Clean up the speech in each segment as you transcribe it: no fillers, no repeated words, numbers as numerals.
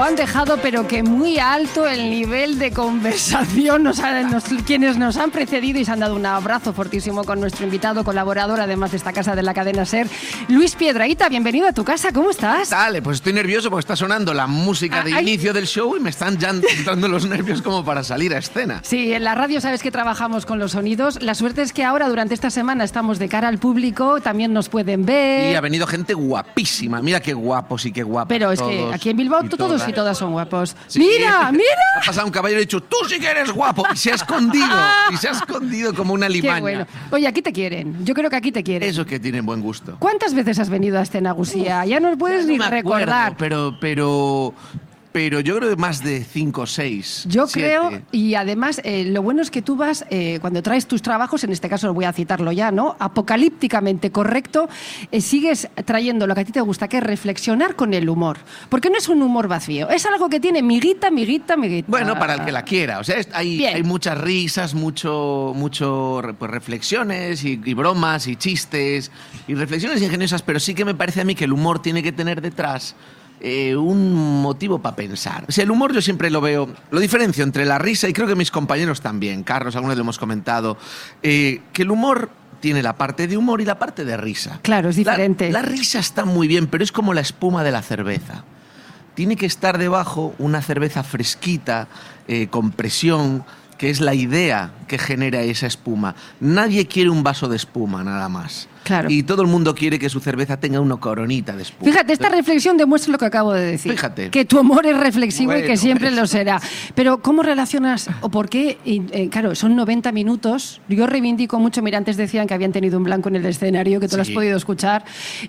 lo han dejado, pero que muy alto el nivel de conversación. Quienes nos han precedido y se han dado un abrazo fortísimo con nuestro invitado, colaborador, además de esta casa de la cadena SER, Luis Piedrahita. Bienvenido a tu casa, ¿cómo estás? Dale, pues estoy nervioso porque está sonando la música de inicio del show y me están ya entrando los nervios como para salir a escena. Sí, en la radio sabes que trabajamos con los sonidos. La suerte es que ahora, durante esta semana, estamos de cara al público, también nos pueden ver. Y ha venido gente guapísima, mira qué guapos y qué guapos. Pero es todos, que aquí en Bilbao todos y todas son guapos. Sí, ¡Mira! Ha pasado un caballero y ha dicho, tú sí que eres guapo. Y se ha escondido como una limaña. Qué bueno. Oye, aquí te quieren. Yo creo que aquí te quieren. Eso que tienen buen gusto. ¿Cuántas veces has venido a Escenagusía? Ya no puedes ni recordar. Pero yo creo que más de 5 o 6. Yo 7. creo, y además lo bueno es que tú vas, cuando traes tus trabajos, en este caso voy a citarlo ya, ¿no? Apocalípticamente correcto, sigues trayendo lo que a ti te gusta, que es reflexionar con el humor. Porque no es un humor vacío, es algo que tiene miguita. Bueno, para el que la quiera. O sea, hay muchas risas, mucho pues, reflexiones y bromas y chistes y reflexiones ingeniosas, pero sí que me parece a mí que el humor tiene que tener detrás un motivo para pensar. O sea, el humor yo siempre lo diferencio entre la risa, y creo que mis compañeros también, Carlos, alguna vez lo hemos comentado, que el humor tiene la parte de humor y la parte de risa. Claro, es diferente. La risa está muy bien, pero es como la espuma de la cerveza. Tiene que estar debajo una cerveza fresquita, con presión, que es la idea que genera esa espuma. Nadie quiere un vaso de espuma, nada más. Claro. Y todo el mundo quiere que su cerveza tenga una coronita de espuma. Fíjate, esta reflexión demuestra lo que acabo de decir. Fíjate. Que tu humor es reflexivo y que siempre lo será. Pero ¿cómo relacionas o por qué? Claro, son 90 minutos. Yo reivindico mucho, mira, antes decían que habían tenido un blanco en el escenario, que tú lo has podido escuchar.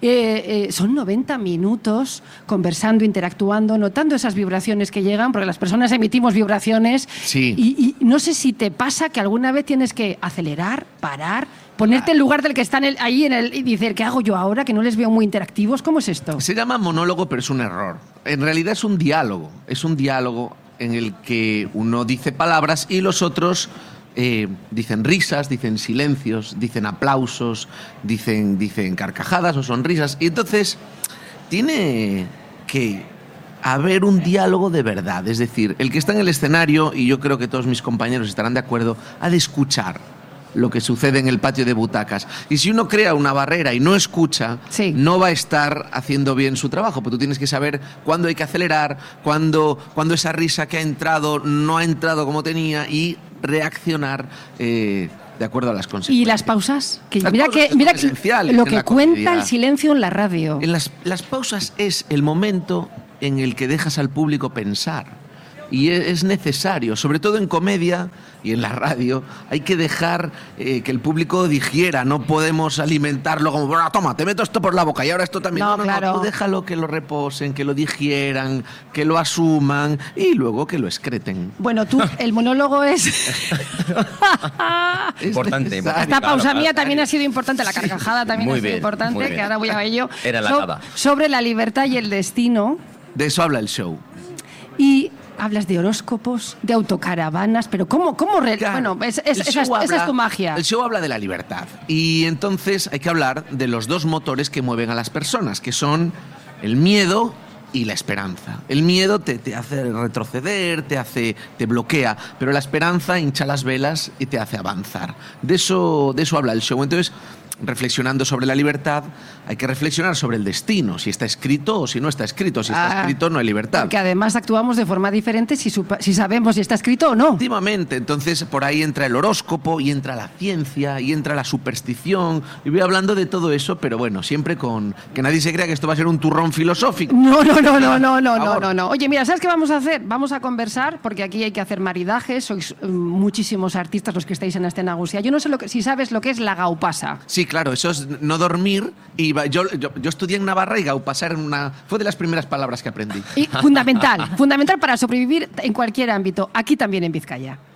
Son 90 minutos conversando, interactuando, notando esas vibraciones que llegan, porque las personas emitimos vibraciones. Sí. Y no sé si te pasa que alguna vez tienes que acelerar, parar, ponerte en lugar del que están ahí y decir, ¿qué hago yo ahora? Que no les veo muy interactivos. ¿Cómo es esto? Se llama monólogo, pero es un error. En realidad es un diálogo. Es un diálogo en el que uno dice palabras y los otros dicen risas, dicen silencios, dicen aplausos, dicen carcajadas o sonrisas. Y entonces tiene que haber un diálogo de verdad. Es decir, el que está en el escenario, y yo creo que todos mis compañeros estarán de acuerdo, ha de escuchar lo que sucede en el patio de butacas. Y si uno crea una barrera y no escucha, no va a estar haciendo bien su trabajo, porque tú tienes que saber cuándo hay que acelerar, cuándo esa risa que ha entrado no ha entrado como tenía, y reaccionar de acuerdo a las consecuencias. ¿Y las pausas? Mira lo que cuenta el silencio en la radio. Las pausas es el momento en el que dejas al público pensar. Y es necesario, sobre todo en comedia y en la radio, hay que dejar que el público digiera. No podemos alimentarlo como, bueno, toma, te meto esto por la boca y ahora esto también. No, tú déjalo que lo reposen, que lo digieran, que lo asuman y luego que lo excreten. Bueno, el monólogo es importante. Esta pausa mía también ha sido importante, la carcajada también ha sido importante, que ahora voy a ello. Era la sobre la libertad y el destino. De eso habla el show. Y hablas de horóscopos, de autocaravanas, pero ¿cómo? Bueno, esa es tu magia. El show habla de la libertad. Y entonces hay que hablar de los dos motores que mueven a las personas, que son el miedo y la esperanza. El miedo te hace retroceder, te bloquea, pero la esperanza hincha las velas y te hace avanzar. De eso habla el show. Entonces, reflexionando sobre la libertad, hay que reflexionar sobre el destino, si está escrito o si no está escrito. Si está escrito, no hay libertad. Porque además actuamos de forma diferente si sabemos si está escrito o no. Últimamente, entonces por ahí entra el horóscopo y entra la ciencia y entra la superstición. Y voy hablando de todo eso, pero bueno, siempre con que nadie se crea que esto va a ser un turrón filosófico. No. Oye, mira, ¿sabes qué vamos a hacer? Vamos a conversar, porque aquí hay que hacer maridajes. Sois muchísimos artistas los que estáis en Escenagusía. Yo no sé si sabes lo que es la gaupasa. Sí, claro, eso es no dormir. Y yo estudié en Navarra y gaupasa fue de las primeras palabras que aprendí. Y fundamental para sobrevivir en cualquier ámbito, aquí también en Vizcaya.